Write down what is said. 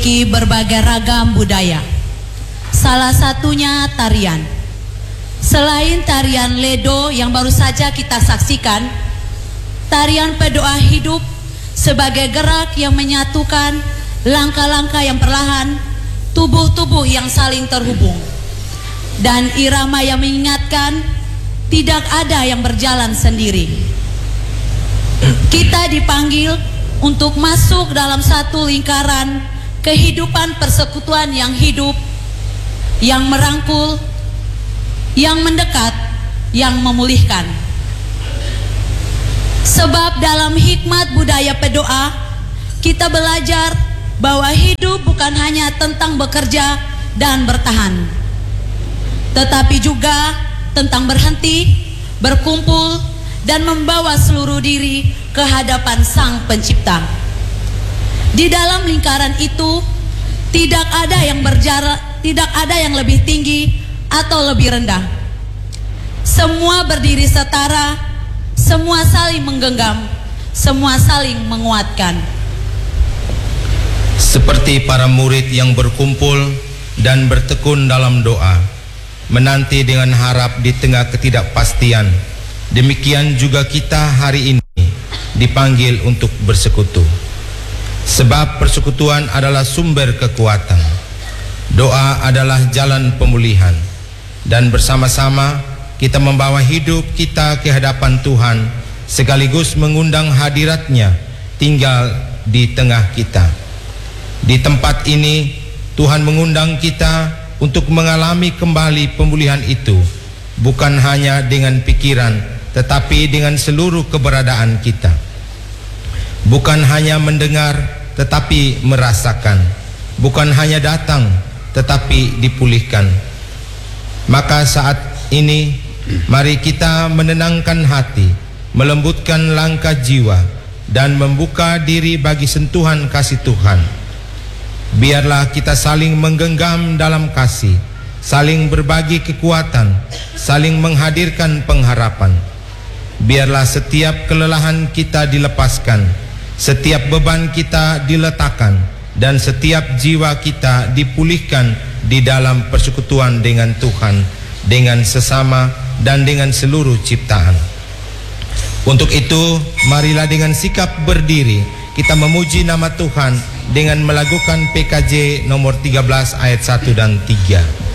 berbagai ragam budaya. Salah satunya tarian. Selain tarian Ledo yang baru saja kita saksikan, tarian Pedoa hidup sebagai gerak yang menyatukan langkah-langkah yang perlahan, tubuh-tubuh yang saling terhubung, dan irama yang mengingatkan tidak ada yang berjalan sendiri. Kita dipanggil untuk masuk dalam satu lingkaran kehidupan persekutuan yang hidup, yang merangkul, yang mendekat, yang memulihkan. Sebab dalam hikmat budaya Pedoa, kita belajar bahwa hidup bukan hanya tentang bekerja dan bertahan, tetapi juga tentang berhenti, berkumpul, dan membawa seluruh diri ke hadapan Sang Pencipta. Di dalam lingkaran itu tidak ada yang berjarak, tidak ada yang lebih tinggi atau lebih rendah. Semua berdiri setara, semua saling menggenggam, semua saling menguatkan. Seperti para murid yang berkumpul dan bertekun dalam doa, menanti dengan harap di tengah ketidakpastian, demikian juga kita hari ini dipanggil untuk bersekutu. Sebab persekutuan adalah sumber kekuatan. Doa adalah jalan pemulihan, dan bersama-sama kita membawa hidup kita ke hadapan Tuhan, sekaligus mengundang hadirat-Nya tinggal di tengah kita. Di tempat ini Tuhan mengundang kita untuk mengalami kembali pemulihan itu, bukan hanya dengan pikiran, tetapi dengan seluruh keberadaan kita. Bukan hanya mendengar, tetapi merasakan. Bukan hanya datang, tetapi dipulihkan. Maka saat ini, mari kita menenangkan hati, melembutkan langkah jiwa, dan membuka diri bagi sentuhan kasih Tuhan. Biarlah kita saling menggenggam dalam kasih, saling berbagi kekuatan, saling menghadirkan pengharapan. Biarlah setiap kelelahan kita dilepaskan, setiap beban kita diletakkan, dan setiap jiwa kita dipulihkan di dalam persekutuan dengan Tuhan, dengan sesama, dan dengan seluruh ciptaan. Untuk itu, marilah dengan sikap berdiri kita memuji nama Tuhan dengan melakukan PKJ nomor 13 ayat 1 dan 3.